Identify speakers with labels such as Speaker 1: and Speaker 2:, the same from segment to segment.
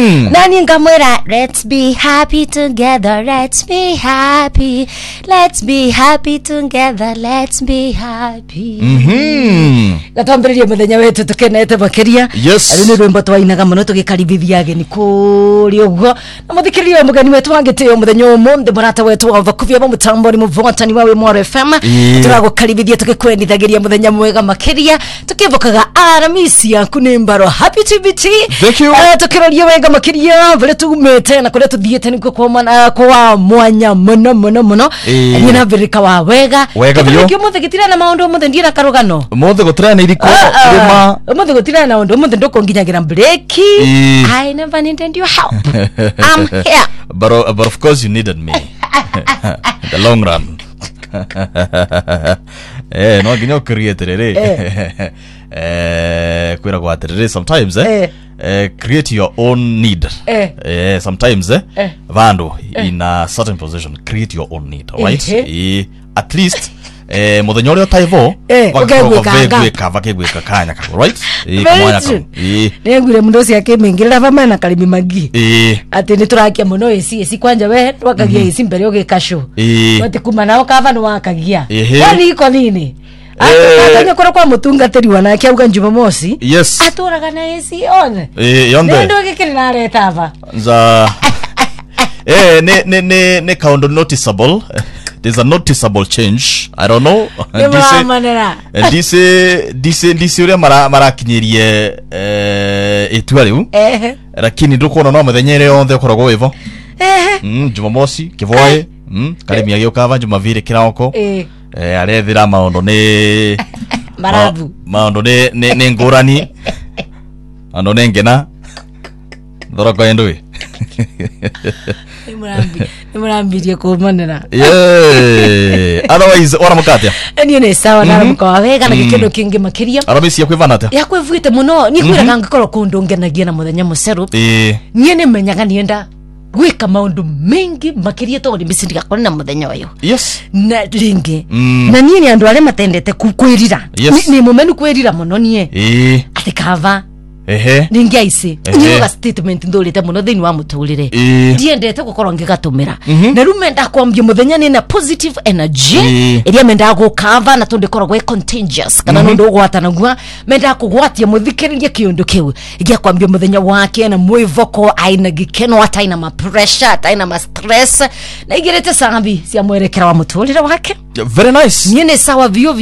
Speaker 1: Nani ngamwera, let's be happy together, let's be happy. Let's be happy together, let's be happy. Gatwambiririe muthenya wetu tukenete makiria.
Speaker 2: Yes.
Speaker 1: Ari ni rwimbo twainaga muno tugikaribithia ageni kuri uguo. Na muthikiririe mugeni wetu wangitio muthenya umuthi murata wetu wa vakuvia bo mutambo ni muvotani wa Wimore FM. Turagukaribithia tugikwendithagiria muthenya mwega makiria. Tukivokaga aramisi yaku ni mbaro happy TBT.
Speaker 2: Thank you.
Speaker 1: Tukiroria wega makiria vile tumete na kuria tuthiete ni kwa mwanya muno. Ni na birika wa wega.
Speaker 2: Wega bio.
Speaker 1: Kimuthi gitira na maundu muthi ndira karugano.
Speaker 2: Muthi gutira ni iriko rima.
Speaker 1: Muthi gutira na undu muthi ndoko nginyagira break. I never needed your help. I'm here.
Speaker 2: But of course you needed me. The long run. No ginyo create kwira gwaterere sometimes create your own need. Sometimes vandu in a certain position create your own need, right? At least muthenya uria taivo vakegwika kanya kako, right? Kamwanya kako
Speaker 1: nengure mundu cia kimingirira vamana kalimi magi ati ni turakia muno esi kwanja we twakagia esi mbere ugikasho wati kuma nao kava no wakagia wani iko nini atanya kora kwa mutungatiri wanake auga Jumamosi aturaga na esi one
Speaker 2: yonde
Speaker 1: ndo gikirira retava
Speaker 2: za ne kaundo noticeable. There's a noticeable change. I don't know. This ule marakinyirie etuariu. Lakini ndukona no muthenyere onthe koragwo wivo. Jumamosi kivoe. Karimi agio kava Jumavire kirako. Arethira maondo ne
Speaker 1: marabu.
Speaker 2: Maondo ne ngurani. Ando nengena. Doroko endwe. Nimurambirie kumanira.
Speaker 1: Otherwise ora mukatia. Eni ne sawa na mukwa wega na gikendo kingi makiria.
Speaker 2: Aramisi yakwivana atia.
Speaker 1: Yakwivite muno ni kwira ngakoro kundongenagia na muthenya muceru. Nie ne menyaga nienda gwika maundu mengi makiria to ni misindi gakora na muthenya uyu.
Speaker 2: Yes.
Speaker 1: Na ringi. Na nie ni andu ale matendete kwirira. Ni mumenu kwirira muno nie. Atikava ningi aisi niga statement ndolite muno thini wa muturire ndiendete gukorwo ngigatumira na rumenda kwambia muthenya ni na positive energy iria menda gukava na tunde korwo contagious kana ndo gwatana gwa menda kugwatia muthikiririe kiundu kiu igia kwambia muthenya wake na mwivoko aina gikeno ataina ma pressure ataina ma stress na igirete sambi cia mwerekera wa muturire wake.
Speaker 2: Very nice.
Speaker 1: Niene sawa vio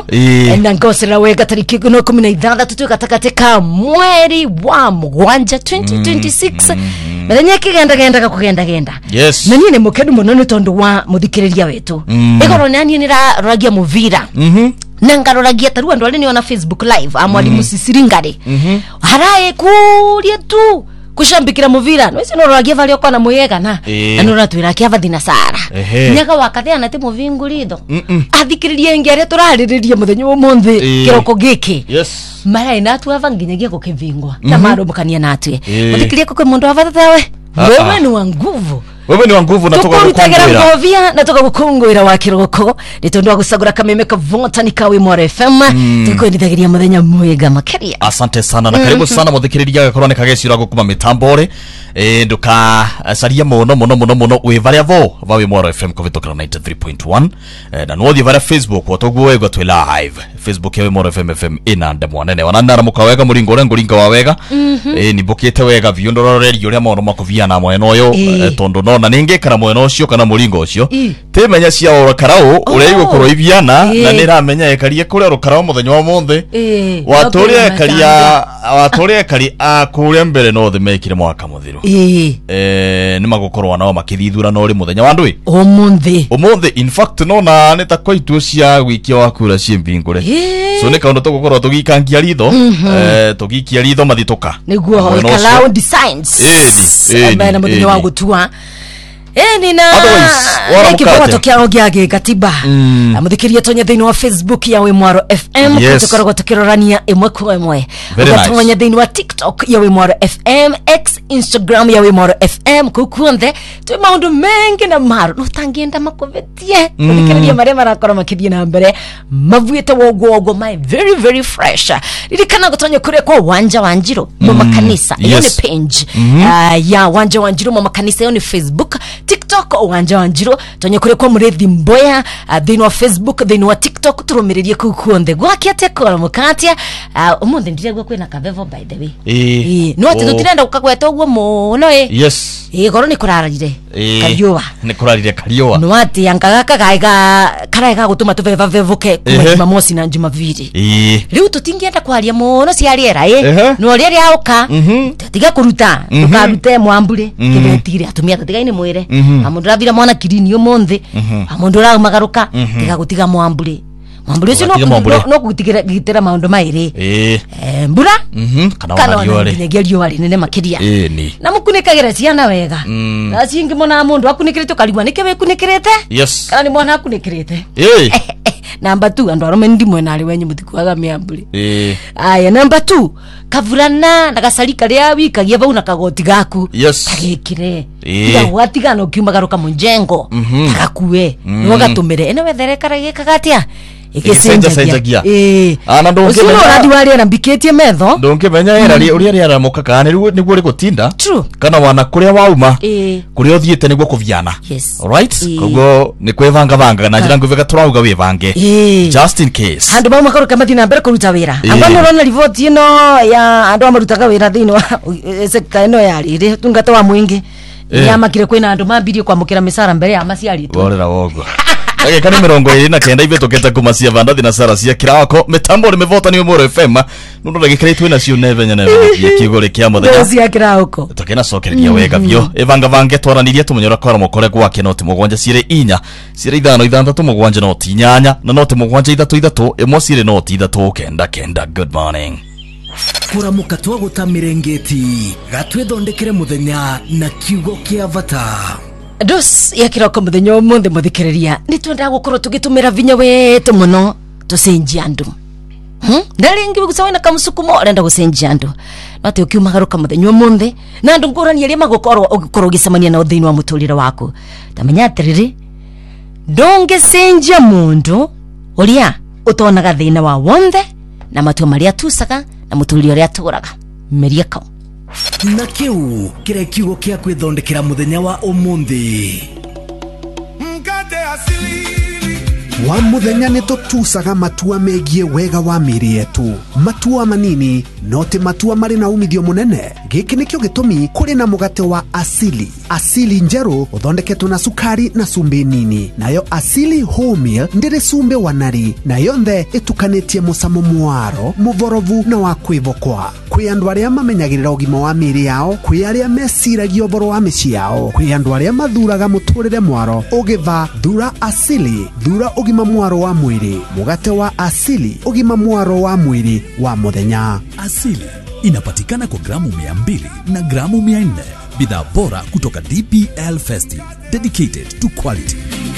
Speaker 1: na ngosera wega tariki 16 tutukataka mweri wa mugwanja 2026 menya kigenda kugenda.
Speaker 2: Yes.
Speaker 1: Na niene mukedu muno ni tondu wa muthikiriria wetu igoro nani ni ragia muvira nangaroragia taru andu ali ona Facebook live amwalimu Sisiringari harae kuria tu kushambikira muvira no sino roragia valio kwa na muyega na anora twira kia vathina sara nyaga wakathia na te muvingurido athikiririe ngere turariririe muthenya umuthi kiroko giki mara ina tu avanginyagia gukivingwa na maromukania natwe muthikirie ko mundu avathawe wewe ni wa nguvu.
Speaker 2: Wewe ni wa nguvu na toka
Speaker 1: kukunguira ngovia na toka kukunguira wa kiroko nitondo gusagura kameme ka votani ka Wimore FM tukwendithagiria muthenya mwega makiria.
Speaker 2: Asante sana na karibu sana muthikiriria gakorone kagecira gukuma mitambore nduka saria muno wevaria vo va Wimore FM kovitokera 93.1 na nwothi varia Facebook watogwo ego twi live Facebook ya Wimore FM ina ndemwanene wanandara mukawega muringo nguringa wa wega ni bokete wega viundororeri uria maono makuvia na mweno oyo tondo no na ninge kana mweno ucio kana muringo ucio temenya cia orokarao uria igukoro ibiana na niramenya ekarie kuria orokarao muthenya wa monthe watoria kari akuria mbere no thimekire mwaka muthiru ni magukorwa nao makithithura no ri muthenya wa ndwi umuthi in fact no na neta koitu cia wikia wa kura ciembingure so ne kaundo tugukorwa tugikangia ritho tugikia ritho mathituka
Speaker 1: niguo kalao designs na muthenya wa gutua nina kibawa tokia ogiage katiba amudhikiria tonya thini wa Facebook ya Wimwaro FM kutoka tukirorania imwe kwa imwe tonya thini wa TikTok ya Wimwaro FM, X Instagram ya Wimwaro FM kukunde tu maundu mengi na maru nutangienda makovetie mudhikiria marema rakora makidie na mbere mavuite wogo my very very fresh ilikana gutonya kure kwa wanja wanjiro mu makanisa yone page ya wanja wanjiro mu makanisa yone Facebook, TikTok wanja wanjiro tonye kure kwa murethi mboya thini wa Facebook thini wa TikTok turumiririe kukuonde gwakiate kwa mukatia umunde ndirego kwina kavevo by the way no ati tutirenda ukagweta uguo muno
Speaker 2: yes
Speaker 1: goro ni kurarire kariwa
Speaker 2: ni kurarire kariwa
Speaker 1: no ati yankagaka karaiga gutuma tuveva vevoke kuma Jumamosi na Jumapili riu tutingienda kwaria muno ciariera no riria auka tiga kuruta tukarute mwambure kibetire atumia tatigaine mwire amundu ravira mwana kirini umundi amundu ramagaruka tiga gutiga mwambure ucio no gutigira gitera maundu mairi mbura kana riua rinene makiria na mukunikagira ciana wega na cingi mona mundu akunikirite kariwa nike wekunikirite kana ni mwana akunikirite number 2 andu arome ndimwe nari wenye mutikwaga miamburi aya number 2 kavurana na gasalika ria wikagia vau na kagoti gaku kagikire ira watigana ukiumagaruka munjengo kakue no gatumire ene wethereka gikagatia ikisenjagia
Speaker 2: ana ndonge
Speaker 1: radi wali anambiketie metho
Speaker 2: ndonge benya era uria ria ramuka kana niguo rigutinda kana wana kuria wauma kuria othiete niguo kuviana alright kogo ni kwevanga vanga na njira nguveka turauga wivange just in case
Speaker 1: andu bauma karuka mathina mbere kuruta wira angano rona rivoti ino ya andu amarutaga wira thini wa sector ino ya riri tungata wa mwingi ya makire kwina andu mambirie kwamukira misara mbere ya maciari tu
Speaker 2: borera wogo Ege kani mirongo iri na kenda ive toketa kumasia vandathi na sara cia kirako mitambo nimevota ni Wimwaro FM nuno ndagikire twina cio nevenya na kigore kia muthenya
Speaker 1: cia kirako
Speaker 2: tokena sokereria wega vyo evanga vange twaranirie tumunyora kwara mukore gwake noti mugwanja cire inya cire ithano ithanthatu mugwanja noti inyanya na noti mugwanja ithatu imwe cire noti ithatu kenda good morning
Speaker 3: kuramuka twaguta mirengeti gatwethondekere muthenya na kiugo kia vata
Speaker 1: dos ya kiroko muthenya umuthi muthikiriria ni twenda gukorwo tugitumira vinya wetu muno tucenjia andu ndaringi gusawa na kamsukumo renda gucenjia andu nati ukiumagaruka muthenya umuthi na andu ngurani iria magukorwo gicemania na uthini wa muturire waku tamenya atiriri ndongecenjia mundu uria utonaga thina wa wonde na matua maria tusaga na muturire uria turaga meriaka
Speaker 3: na kiu kire kiugo kia kwithondekera muthenya wa umuthi
Speaker 4: mkate asili
Speaker 5: wa muthenya ni tutusaga matua megie wega wa miri yetu matua manini note matua mari na umithio munene giki nikio gitumi kuri na mugate wa asili njeru uthondeketwo na sukari na sumbi nini nayo asili wholemeal ndiri sumbi wanari nayo nthe itukanetie musamo mwaro muvorovu na wa kwivokwa kwi andu aria mamenyagirira ugima wa miri yao kwi aria mesiragia uboro wa mici yao kwi andu aria mathuraga muturire mwaro ugiva thura asili thura ugima mwaro wa mwiri mugate wa asili ugima mwaro wa mwiri wa muthenya
Speaker 3: asili inapatikana kwa gramu 200 na gramu 400 bidhaa bora kutoka DPL Festive dedicated to quality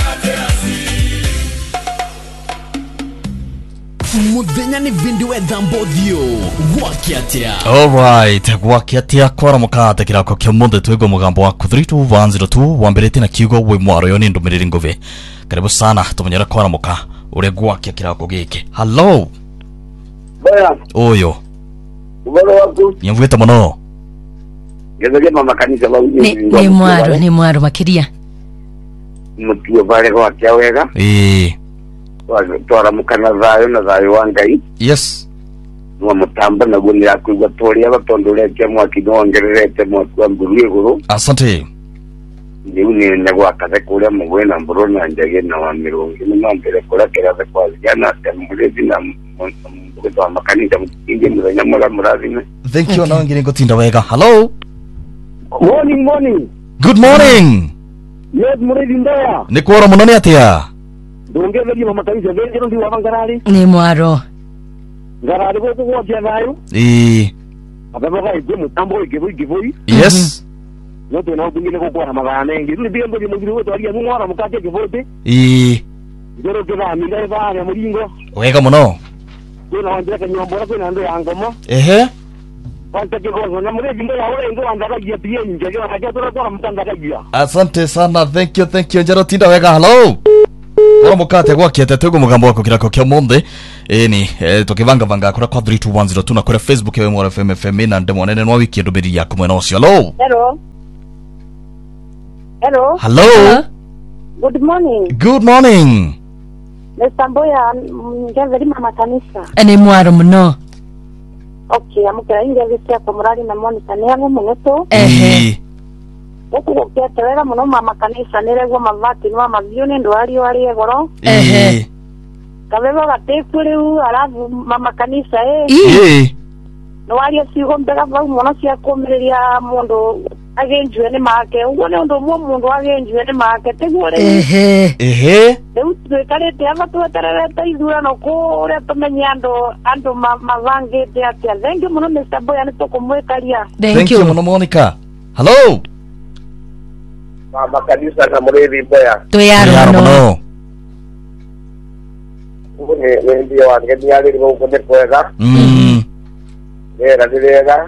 Speaker 3: muthenya ni vindi wetha mbothio gwakiatia
Speaker 2: alright gwakiatia kwara mukate kirako kya munthe twego mugambo wa 3210 wambirete na kiugo Wimwaro yo ni ndumiriri nguve karibu sana tumunyera kwara muka ure gwakia kirako giki hello
Speaker 6: baya
Speaker 2: oyo
Speaker 6: ubaro waku
Speaker 2: nyamvita muno
Speaker 6: gezege mama kanisa ba
Speaker 1: ni mwaro makiria
Speaker 6: mutio vale gwakia wega twara mukana zayo na zayo wangai
Speaker 2: yes
Speaker 6: no mutamba na guni ya kuigwa toria batondole kya mwaki nongererete mwaki wa nguruye guru
Speaker 2: asante
Speaker 6: ni negwa kaze kule mugwena mburo na njage na wa mirongo ni mambere kula kera za kwa jana tamulezi na mbuto makanisa mtinge mzanya mura murazime
Speaker 2: thank you na ngire ngotinda wega hello
Speaker 6: morning
Speaker 2: good morning
Speaker 6: yes murezi ndaya
Speaker 2: ni kwara muno ni atia
Speaker 6: ndongeze mama kanisa benjero ndi wavangarari
Speaker 1: ni mwaro
Speaker 6: garari go go bya nayo ababa ibe mutambo igevoi
Speaker 2: yes
Speaker 6: Yote na ubingine kwa na magana ngi. Ni biambo di mugiru wetu ali ngora mukate kivote. Joro kina mila ba ya muringo.
Speaker 2: Wega muno.
Speaker 6: Kuna wanja ka nyombora kuna ndo yangomo. Wanta kigozo na mure jimbo ya ule ndo andaka jia pia nje kwa haja tora mtandaka jia.
Speaker 2: Asante sana, thank you njaro tinda wega. Hello. Ora mukate gwa kiete tego mugambo wako kirako kya monde ni tukivanga vanga kura kwa 3210 tuna kura Facebook ya Mwara FM na ndemo nene no wiki ndubiri yako mwena osio. Hello. Good morning.
Speaker 7: Mr. Mboya ngeze mama kanisa.
Speaker 1: Ene mwaro muno.
Speaker 7: Okay, amukira inge visia kwa murali na Monica ne yangu muneto. Eko kyatewera muno mama kanisa neregwa mavati no mavyone ndo ali egoro. Kabeba batekule u alafu mama kanisa no ali asigo mbega ba muno sia komereria mundo agenjwe ne make ubone ndo mundo agenjwe ne make tegore. Deutwe kalete abatu atarata izura no ko ore tomenyando ando mavange te atia zengi muno Mr. Boya nitoko mwekalia.
Speaker 2: Thank you muno Monica. Hello.
Speaker 6: Mama kanisa na murevi Boya.
Speaker 1: Tuyaro muno.
Speaker 6: Une ndio wangeni yale ngo kone kwega. Era direga.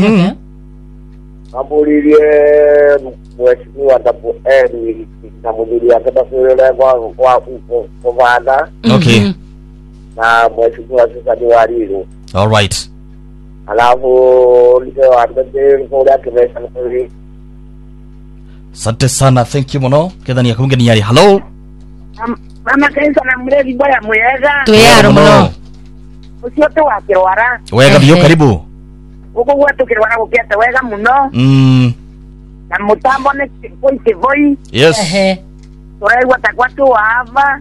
Speaker 6: Ambulirie mheshimiwa ndapo na mudiri yake basura kwa vada.
Speaker 2: Okay.
Speaker 6: Na mheshimiwa sasa ni waliru.
Speaker 2: All right.
Speaker 6: Alafu ndio andete kwa yake mesa.
Speaker 2: Asante sana, thank you muno. Kedani ya kunge ni yari. Hello.
Speaker 7: Mama kanisa na mrevi Boya mwega.
Speaker 1: Tuyaro muno.
Speaker 7: Usiote wa kirwara.
Speaker 2: Wega bio karibu.
Speaker 7: Uko wetu kirwara ukiata wega muno. Na mutambo ne voi.
Speaker 2: Yes.
Speaker 7: Torai watakwatu hava.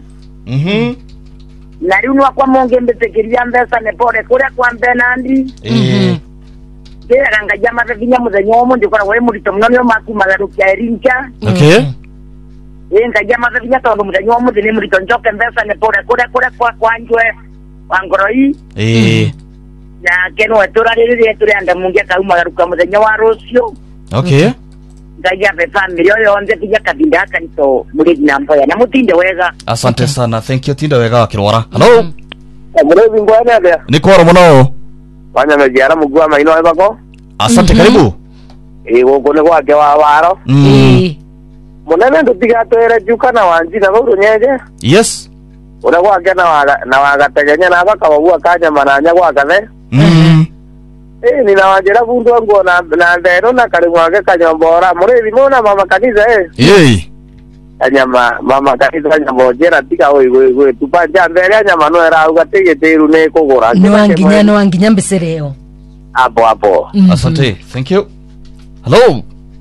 Speaker 7: Na riunwa kwa monge mbetekiria mbesa ne pore kura kwa mbenandi. Kera ranga jama vinya muzenyomo ndikora we murito mnono makumagaru kya erincha.
Speaker 2: Okay.
Speaker 7: Nga jama vinya tondo muzenyomo ndine murito njoke mbesa ne pore kura kwa njwe wangoroi. Na keno etora riri etura anda mungia kaumagaru kwa muzenyo wa rosio.
Speaker 2: Okay.
Speaker 7: Ngaya be family yo onde pija kabinda kanito muri Mboya na mutinde wega.
Speaker 2: Asante sana, thank you tinda wega wakirwara. Hello.
Speaker 6: Murevi ngwana bia.
Speaker 2: Nikoro muno.
Speaker 6: Wanya mejara mugwa maino abako.
Speaker 2: Asante karibu.
Speaker 6: Wokone kwake wa waro. Munene ndutiga twere juka na wanji na buru nyeje.
Speaker 2: Yes.
Speaker 6: Ura kwake na wagategenya na baka wagua kanya mananya kwake nina wajera bundu wangu na ndero na karibu wake kanyombora murevi mona mama kanisa anyama mama kanisa nyambojera tika we tupanja mbere anyama no era ugategeteru ne kugura
Speaker 1: no anginya mbesereo
Speaker 6: hapo.
Speaker 2: Asante, thank you. Hello.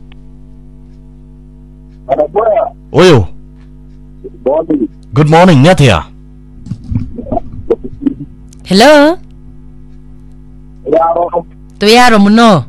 Speaker 2: Oyo. Good morning, Nyatia.
Speaker 1: Hello. Tuyaro muno.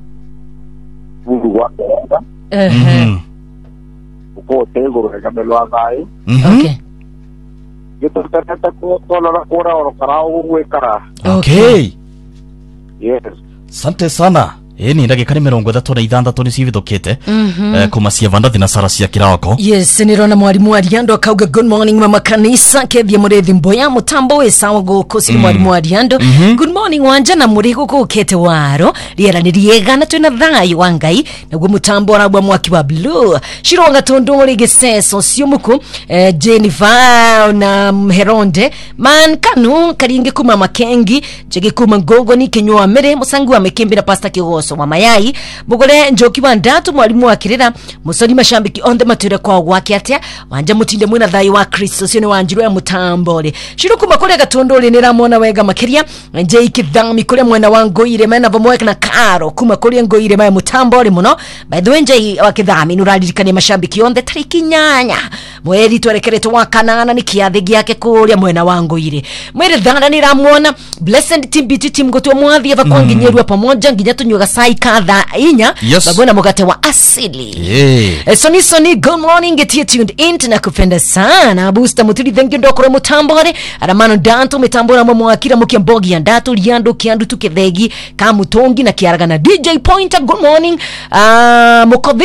Speaker 6: Uko tego rekabelo abai.
Speaker 1: Okay.
Speaker 6: Yeto tata ko tola ora ora karao wekara.
Speaker 2: Okay.
Speaker 6: Yes.
Speaker 2: Asante sana. Ni ndagika ni 36 ni civithukite kuma cia vandathi na sara cia kiroko.
Speaker 1: Yes, nirona mwalimu Ariando akauga good morning mama kanisa kethia murethi Mboya mutambo we sawa goko si mwalimu Ariando. Good morning wanja na murigo ko kete waro riera ni riega na twina thayu wa Ngai naguo mutambo arabwa mwaki wa blue shironga tondo ri giseso ciumuku Jennifer na Heronde man kanu karinge kuma makengi jege kuma ngogo ni kenywa mere musangu wa mekimbira pasta kigoso wa mayai bugore njoki wa ndatu mwalimu wa kirira musoni mashambiki onde mature kwa gwake atia wanja mutinde mwina thayu wa Kristo sio ni wanjiru ya mutambole shiruku makore gatondole nira mona wega makiria nje ikithami kule mwana wa Ngoire mena vomweka na karo kuma kule Ngoire maya mutambole muno by the way nje wakithami nuradirikania mashambiki onde tariki 8 mweri twerekereto wa kanana ni kiathigi yake kule mwana wa Ngoire mwere dhana ni ramwona blessed TBT team goto mwathi ava kwa nginyeru pamoja nginya tunyuga sai kadha inya babona mugate wa asili Soni good morning get tuned in na kupenda sana booster mutuli thank you ndokore mutambore aramano danto mitambora mwa akira mukiambogi ya ndatu liando kiandu tukethegi kamutongi na kiaraga na DJ Pointer good morning mukodhima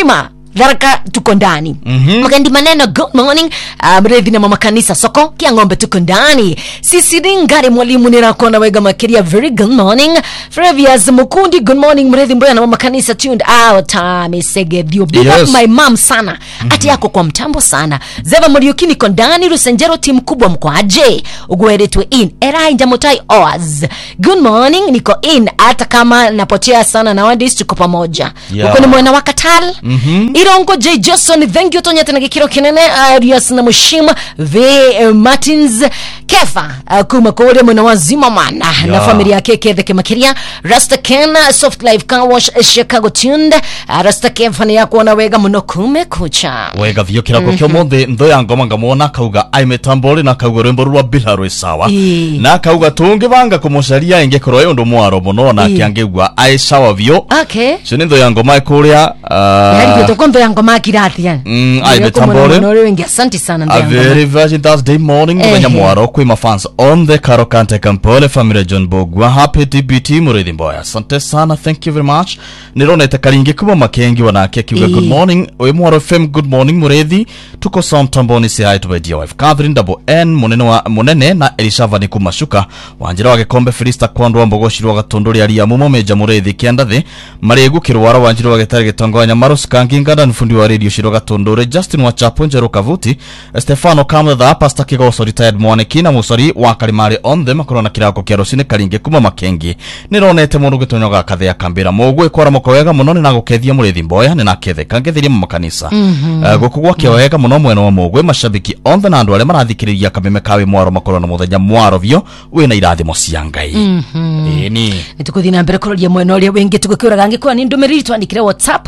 Speaker 1: Dharaka tuko ndani. Mgendi maneno good morning. Mrethi na mama kanisa soko kia ngombe tuko ndani. Sisi ngari mwalimu nirakona wega makiria very good morning. Frevias Mukundi good morning. Mrethi mboya na mama kanisa tuned out. Mesegedio big up my mom sana. Ati yako kwa mtambo sana. Zeva Muriukini kondani Rusenjero team kubwa mkwaje. Ugueretwe in. Era Injamotai Oaz. Good morning niko in. Hata kama napotea sana na wadis tuko pamoja. Uko ni mwena wakatal. Irongo J. Johnson, thank you Tonya tena kikiro kinene. Arias na Mushima V. Martins Kefa kuma kore mwana wazima mana na familia yake Ketheke Makiria Rasta Ken Soft Life Car Wash Chicago tuned Rasta Ken fani yako wanawega mno kumekucha
Speaker 2: wega vyo kirako kyomonde ndo yangoma ngamona kauga aimetambole na kauga rembo rwa bilarwe sawa na kauga tunge banga kumusharia enge koroyo ndo mwaro muno na kiangegwa aishawa vyo shini ndo yangoma ikuria
Speaker 1: yari to kondo yangoma kirathia
Speaker 2: aimetambole
Speaker 1: no wengi asante sana
Speaker 2: ndo yangoma a very virgin Thursday morning ndo mwaro kwa mafans on the Karokante Kampole family John Bogwa happy TBT Murethi Mboya asante sana thank you very much nirona itakaringe kuma makengi wanake kiuga good morning we mwaro FM good morning Murethi tuko somtamboni si hai tubedia wife Catherine double N munene na Elishava ni kumashuka wanjira wake kombe Filista kwandwa mbogoshirwa gatondori ali ya mumo meja Murethi kiandathe maregu kirwara wanjira wake tarige tonganya maros kangingada nfundi wa radio shirwa gatondore Justin Wachapo njero kavuti Stefano Kamtha pastor Kigoso retired mwanekina musori wa Karimari on them korona kirako kya rosine karinge kuma makengi nironete mundu gitonyoga kathea kambira mogwe kwara mukowega muno ni nagukethia Murethi Mboya ni naketheka ngethiria mu makanisa gukugwa kiowega muno mwena wa mogwe mashabiki on the nandu ale marathikiriria kameme kawe mwaro makorona muthenya mwaro vyo wina irathimo cia Ngai ni
Speaker 1: nitukuthina mbere kororia mwena uria wengi tugukiuraga ngikwa ni ndumiriri twandikire WhatsApp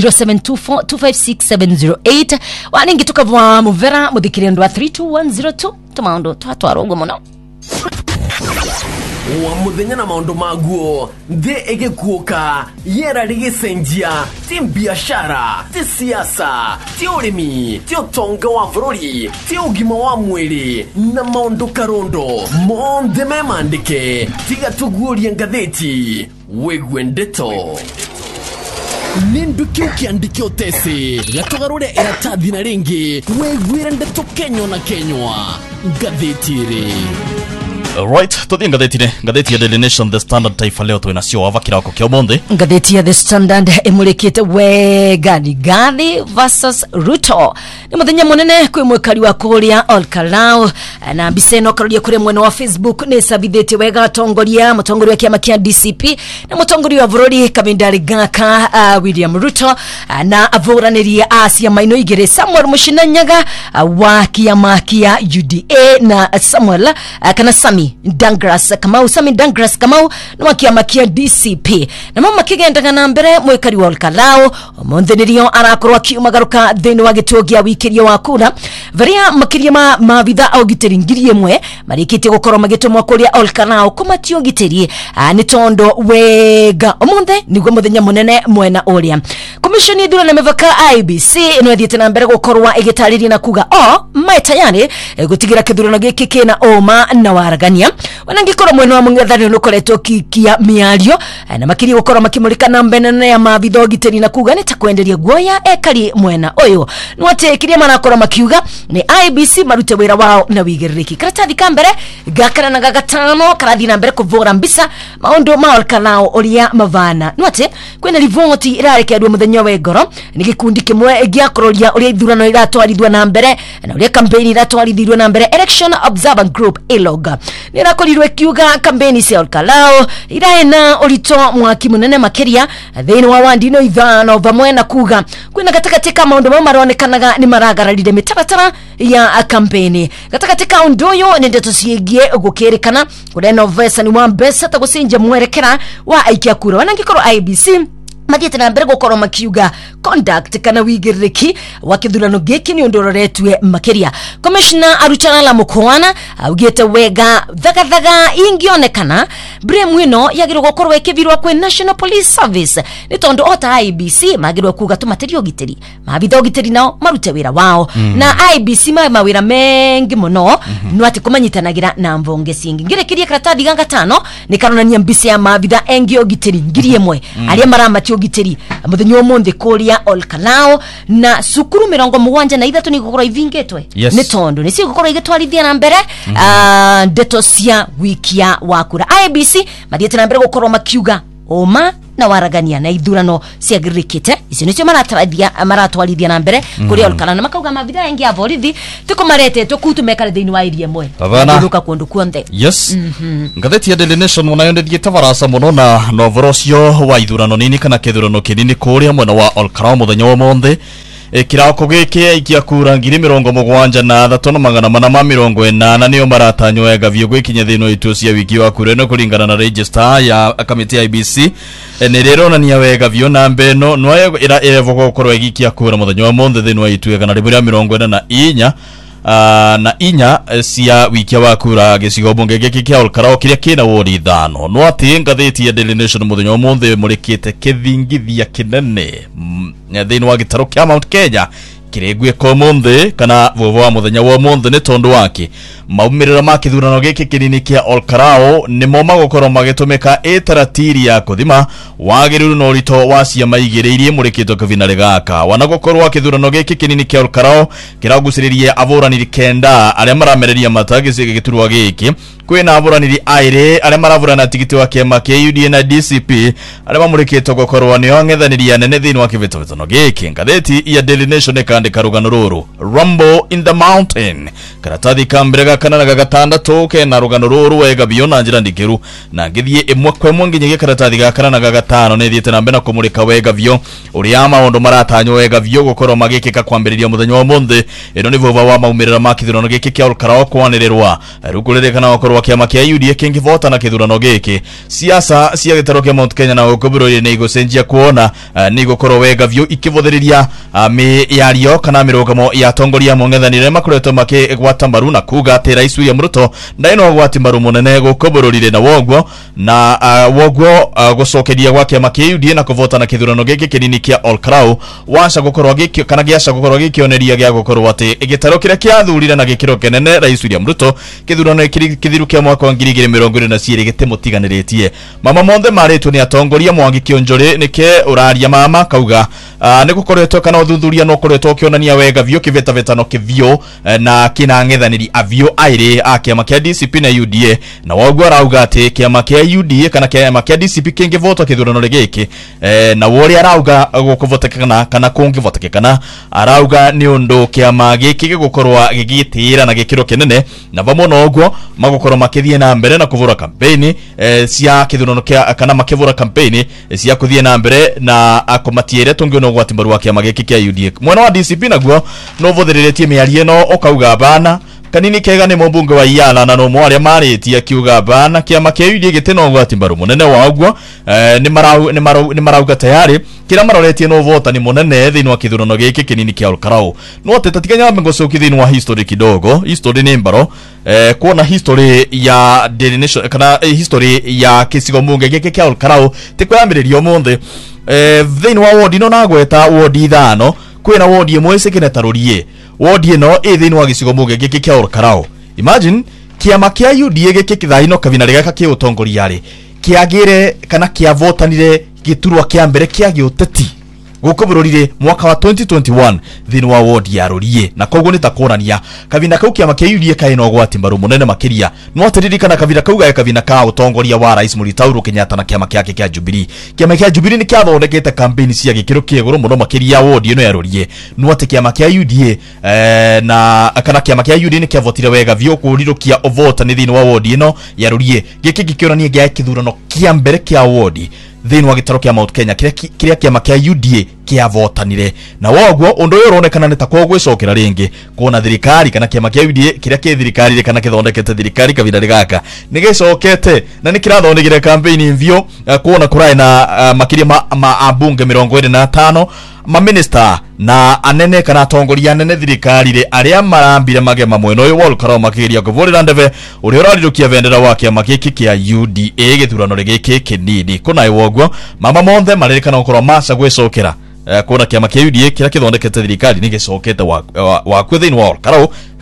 Speaker 1: 0724256708 waningi tukavwa muvera muthikire ndwa 32102 tumaundo twatwarongo muno
Speaker 8: wa muthenya na maundu maguo nde egekuoka yera rigicenjia ti biashara ti siasa ti urimi ti utonga wa bururi ti ugima wa mwiri na maundu karondo monde memandike tiga tuguria ngatheti wegwe ndeto Nindu kiukiandike otese gatogarure iratathi na ringi wegwire ndeto Kenya na Kenywa ngatheti
Speaker 2: Right, tuthi ngatheti ya Daily Nation, The Standard, Taifa Leo tuina sio wava kirako kia umonde.
Speaker 1: Ngatheti ya The Standard emulikite wega ni Gathi versus Ruto. Ni muthenya munene kwi mwekari wa kuria Olkalau na biseno karudia kure mwena wa Facebook ni sabithete wega tongoria mutongoria wa kiama kia DCP na mutongoria wa bururi Kabindari Gaka William Ruto na avuraniria Asia Maino igere Samuel Mushinanyaga wa kiama kia UDA na Samuel kana Sami Dangras Kamau na kiama kia DCP na mama kigenda na mbere mwekari wa Olkalau omonthenirio arakorwa kiumagaruka thini wa gitugia wikirio wa kura varia makiria mavitha au giteri ngiri emwe marikite gukoro magitumwa kuria Olkalau kumatio giteri ni tondo wega omonthe niguo muthenya munene mwena uria commission ithura na mevaka IBC ino thiete na mbere gukorwa igitariria na kuga mai tayari gutigira kithurano giki kina oma na waragania wanangikoro mwena wa mungathani nukoretwo kikia miario na makiri gukoro makimurika na mbenene ya mavitho giteri na kuga ni takwenderia guoya ekari mwena uyu nwate kiria manakoro makiuga ni IBC marute wira wao na wigiririki karatathi kambere gakara na gagatano karathi na mbere kuvura mbisa maundu ma Olkalau uria mavana nwate kwena rivoti irarekedwa muthenya wa Igoro ni gikundi kimwe giakororia uria ithurano iratwarithwa na mbere na uria campaign iratwarithirwe na mbere Election Observer Group ELOG nirakorirwe kiuga campaign cia Olkalau iraena urito mwaki munene makiria thini wa wandino ithano vamwe na kuga kwina gatakatika maundu maronekanaga ni maragararire mitaratara ya campaign gatakatika undoyo ni ndeto ciegie gukirekana kurena vesa ni wa mbesa ta gucinja mwerekera wa aikia kura wanangikoro IBC mathiete na mbere gukoro makiuga conduct kana wigiririki wa kithurano giki ni undororetwe makiria commissioner aruchana la mukwana augete wega thagathaga ingionekana brem wino yagirwo gukorwo ikivirwa kwe National Police Service ni tondo ota IBC magirwo kuga tumaterio giteri mabitho giteri nao marute wira wao na IBC mawira mengi muno no ati kumanyitanagira na mvonge singi ngirekirie karatathi ganga tano ni karonania mbisi ya mabitha engio giteri ngiri emwe aria maramati ugiteri muthenya omonde kuria Olkalao na sukuru 73 ni gukora ivingetwe ni tondo ni cio gukora igitwarithia na mbere ndeto cia wiki ya wakura IBC mathiete na mbere gukorwo makiuga oma na waragania na ithurano cia girikite icio nicio maratwarithia na mbere kuri Olkalao na makauga mabitha engi aborithi tiko marete tukutu mekare thiini wa iria mwe nduka kundu kuonde
Speaker 2: ngatheti ya Daily Nation munayondethie tavarasa muno na novorocio wa ithurano nini kana kithurano kinini kuria mwena wa Olkalao muthenya wa monde kirako giki ikia kura 73,480 niyo maratanywo wega vyo gwikinya thino itu cia wiki wa kura no kuringana na register ya committee IBC ni rero na niya wega vyo na mbeno no ira evogo korwa ikia kura muthenya wa monde thino itu ya kana 44 na inya cia wiki wa kura gicigo bunge giki kia Olkalao kiria kina wodi thano no ati ngatheti ya Daily Nation muthenya wa monde murikite kithingithia kinene thini wa gitaro kia Mount Kenya kiregwe ko monde kana vovo wa muthenya wa monde ni tondu wake maumirira ma kithurano giki kinini kia Olkalao ni mo magokorwo magitumika etaratiri ya kuthima wagiriru no rito wa ciama igiriirie murikito kivina gaka wanagokorwo kithurano giki kinini kia Olkalao kiraguciririe avoraniri kenda aria maramereria matagisi giturwa giki kwina avoraniri aire aria maravurana tigiti wa kiama kia UDA na DCP aria mamurikito gokorwo ni ongethaniria nene thini wa kivitono giki ngatheti ya Daily Nation ikandika rugano ruru Rumble in the Mountain karatathi kambere kana na gatandatu kena rugano ruru wega biona njira ndikiru na ngithie imwe kwa imwe nginye karatathi gakana na gatano ne thiete na mbena kumurika wega vyo uria maundu maratanywo wega vyo gukorwo magikika kwambiriria muthenya wa monde ino ni vova wa maumirira ma kithurano giki kia Olkalao kwanirerwa rukuririkana gukorwo kiama kia UDA kingivota na kithurano giki siasa cia gitaro kia Mount Kenya na gukubiroire ni igucenjia kuona ni gukorwo wega vyo ikivotheriria yario kana mirugamo ya tongoria mongethanire makuretwo makigwata mbaru na kuga ati rais William Ruto ndaino gwati mbaru munene gukubururire na wogwo na wogwo gucokeria gwake makiudi na kuvota na kithurano giki kinini kia Olkalao washa gukorwo giki kana giasha gukorwo gikioneria gia gukorwo ati igitaro kiria kia thurire na gikiro kenene rais William Ruto kithurano kithiru kia mwaka wa 2020 gitimutiganiretie mama monde maritwo ni atongoria Mwangi Kionjore nike uraria mama kauga ni gukoretwo kana uthuthuria no koretwo kionania wega vyo kiveta vetano kivyo na kina ngethaniri avyo aire akiama kia DCP na UDA na wogwa rauga ati kiama kia UDA kana kiama kia DCP kingivota kithurano giki na wori arauga gukuvotekana kana kungivotekana arauga ni undu kiama giki gigukorwa gigitira na gikiro kinene na vamo no ogwo magukorwa makithie na mbere na kuvura kampeni cia kithurano kia kana makivura kampeni cia kuthie na mbere na akomatiere tungiono gwati mbaru wa kiama giki kia UDA mwana wa DCP naguo no votheriretie miarie no okauga bana kanini kega ni mbunge wa Iala na no mwaria maritie akiuga bana kiama kia UDA giteno gwati mbaru munene wa ogwo ni marauga tayari kila maroretie no vota ni munene thini wa kithurano giki kinini kia Olkalao no tetatikanya mengoso kithini wa history kidogo history ni mbaro kuona history ya Daily Nation kana history ya kisigo mbunge giki kia Olkalao tikwambiririo monde thini wa wodi no nagweta wodi thano kwina wodi imwe sekenetarurie wodi ino thini wa gicigo mbunge giki kia Olkalao imagine kiama kia UDA giki kithaino kavina rigaka kia utongoria ri kiagire kana kia votanire giturwa kia mbere kia giuteti gukubururire mwaka wa 2021 thini wa wodi ya rorie na koguo nitakorania kavina kau kiama kia UDA kaino gwati mbaru munene makiria no atiririkana kavina kau ga kavina ka utongoria wa rais Mũtauro Kenyatta na kiama kiake kia Jubilee kiama kia Jubilee ni kiathondekete campaign cia gikiro kieguru muno makiria wodi ino ya rorie no ati kiama kia UDA na kana kiama kia UDA ni kiavotire wega vyo kurirukia ovota ni thini wa wodi ino ya rorie giki gikionania gia kithurano kia mbere kia wodi thini wa gitaro kia Mount Kenya kiria kiama kia UDA kia votanire na wogwo undu uyu uronekana ni takwo gwicokera ringi kuona thirikari kana kiama kia UDA kiria kia thirikari kana kithondekete thirikari kavina rigaka ni gicokete na ni kirathondekire campaign mvyo kuona kurai na makiria ma abunge 25 ma minister na anene kana atongoria anene thirikari ri aria marambire magema mweno uyu wa Olkalao makiria kuvurira ndeve uri urarirukia vendera wake makiki kia UDA githurano giki kinini kuna iwogwo mama monde maririkana ukorwa masa gwicokera kuona kiama kia UDA kiria kithondekete thirikari ni gicokete wa kwithini wa Olkalao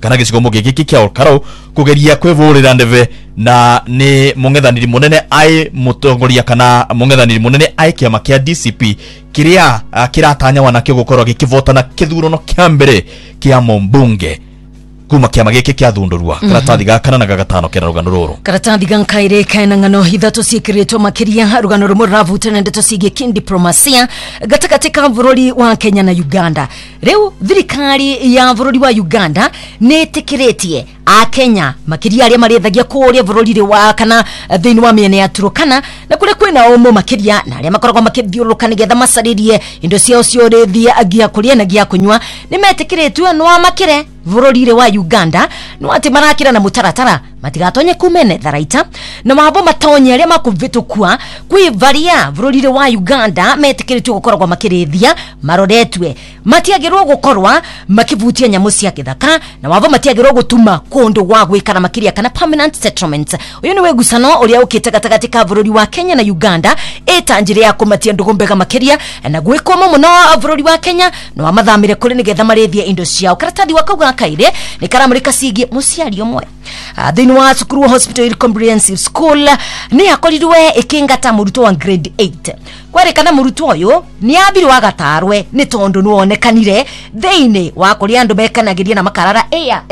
Speaker 2: kana gicigo giki kia Olkarau kugeria kwivurira ndeve na ni mungethaniri munene ai mutongoria kana mungethaniri munene ai kiama kia DCP kiria kiratanya wanakio gukorwo gikivotana kithurano kia mbere kia mumbunge kuma kiama giki kia thundurua karatathi gakana na gagatano kena rugano ruru
Speaker 1: karatathi gankaire kaina ngano ithatu cikiritwo makiria rugano rumwe ravutana ndeto cigie kindiplomasia gatagati ka bururi wa Kenya na Uganda. Riu thirikari ya bururi wa Uganda netikiretie a Kenya makiria aria marethagia kuria bururi wa kana thiini wa miene ya Turkana na kule kwina omo makiria na aria makoragwo makithiuruka nigetha macaririe indo ciao ciorethia agia kuria na gia kunywa nimetikiretwe no amakire bururi wa Uganda no ati marakira na mutaratara matigatonye kumene tharaita na mabo matonye aria makuvitukua kwivaria bururi wa Uganda metikiretwe gukoragwo makirethia maroretwe matiagirwo gukorwa makivutia nyamu cia kithaka na mabo matiagirwo gutuma kondo wa gwikara makiria kana permanent settlements. Uyu ni wegusano uria ukite gatagati ka bururi wa Kenya na Uganda etanjire ya kumatia ndugumbega makiria na gwikoma muno bururi wa Kenya no amathamire kuri nigetha marethia indo ciao. Karatathi wakauga kaire ni karamurika cigie muciari omwe thiini wa cukuru Hospital Comprehensive School ni akorirwe ikingata muruto wa grade 8 kwerekana muruto uyu ni abiri wa gatarwe ni tondu nuonekanire thiini wa kuri andu bekanagiria na makarara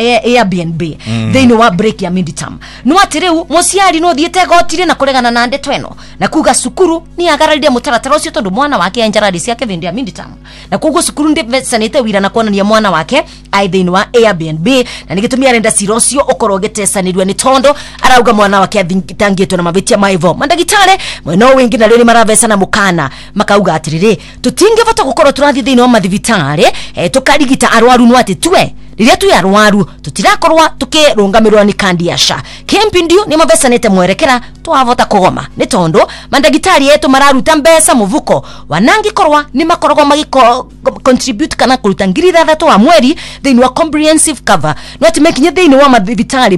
Speaker 1: Airbnb thiini wa break ya midterm no atiriu muciari no thiete gotire na kuregana na ndeto eno na kuga cukuru ni agararire mutaratara ucio tondu mwana wake enjarari ciake thindi ya midterm na kuga cukuru ndi sanite wira na kuonania mwana wake ai thiini wa Airbnb na nigitumia arenda cirocio okoro getesanirwe ni tondo arauga mwana wake athingitangitwe na mavitia maivo mandagitare mweno wingi na rero maravesa na mukana makauga atirire tutingevota gukoro turathi thiini wa mathivitare tukarigita arwaru no ati twe riria tu arwaru tutirakorwa tukirungamirwa ni kandi ya SHA kempi ndio ni mavesa nete mwerekera twavota kugoma ni tondo mandagitari yetu mararuta mbesa muvuko wanangi korwa ni makorogwa magiko contribute kana kuruta ngiri 3 wa mweri thiini wa comprehensive cover no ati mekinye thiini wa mathivitari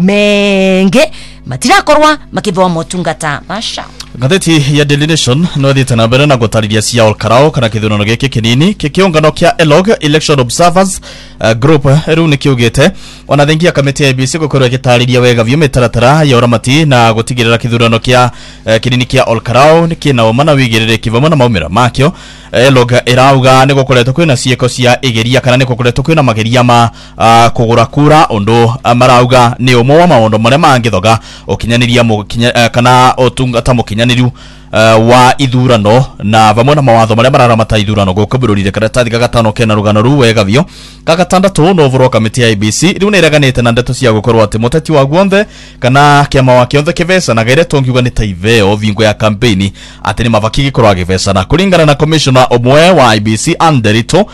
Speaker 1: menge matirakorwa makithwa motungata masha.
Speaker 2: Gatheti ya Daily Nation no thite na mbere na gutariria cia Olkarau kana kithurano giki kinini kikiungano kia ELOG Election Observers Group riu ni kiugite ona thengia kamiti ya IEBC gukorwo gitariria wega vyo mitaratara ya uramati na gutigirira kithurano kia kinini kia Olkarau ni kina umana wigirire kivamo na maumira makio. ELOG irauga ni gukoretwo kwina cieko cia igeria kana ni gukoretwo kwina mageria ma kugura kura undu marauga ni umwe wa maundu maria mangithoga ukinyaniria kana otungata mukinyaniru wa ithurano na vamwe na mawatho maria mararamata ithurano gukubururire karatathi gagatano kena rugano ru wega vyo gagatandatu no vuro kamiti ya IEBC riu ni reganite na ndeto cia gukorwo ati muteti wa guonthe kana kiama wa kionthe kivesa na gaire tongiuga ni taiveo vingo ya campaign ati ni mavaki gikorwo agivesa na kuringana na commissioner omwe wa IEBC Anderito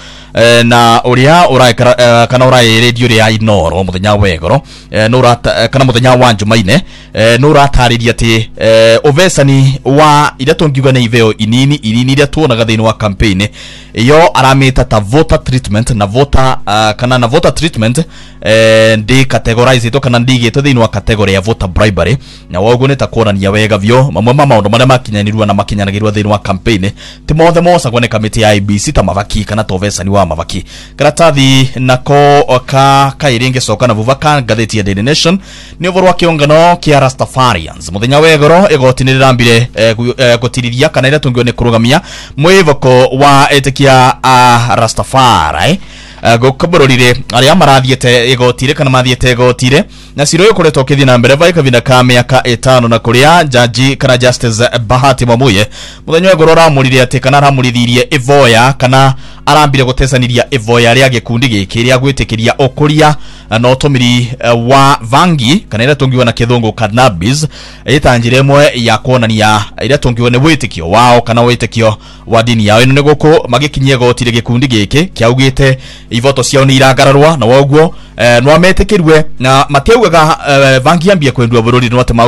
Speaker 2: na uria uraikara kana urai radio ya Inoro muthenya wegoro no rata kana muthenya wa Jumaine no ratariria ati ovesani wa ira tongiuga ni iveo inini iria tuonaga thiini wa campaign iyo aramita ta voter treatment na voter kana na voter treatment ndi categorize to kana ndigito thiini wa category ya voter bribery na woguo ni ta kuonania wega vyo mamwe ma maundu maria makinyanirwa na makinyanagirwa thiini wa campaign ti mothe mosagwo ni kamiti ya IEBC ta mavaki kana tovesani wa mavaki. Karatathi nako kairinge soka na vuvaka gatheti ya Daily Nation ni uvorwa kiongano kia Rastafarians muthenya wegoro igotinirira mbire gutiriria kana ira tungio ni kurugamia mwivoko wa etekia Rastafari gukubururire aria marathiete igotire kana mathiete igotire na ciro yokoretwo kithi na mbere vai kavinda ka miaka 5 na kuria jaji kana Justice Bahati Mwamuye muthenya wegoro ramurire ati kana ramurithirie ivoya kana arambire gutesaniria ivoya ria gikundi giki ria gwitikiria okuria na utumiri wa vangi kana ira tungiwa na kithungu cannabis itanjire mwe ya kuonania ira tungiwa ni witikio wao kana witikio wa dini yao ino niguko magikinyie gotire gikundi giki kiaugite ivoto ciao ni iragararwa na woguo no ametikirwe na matiaugaga vangi ambie kwendwa bururi no atema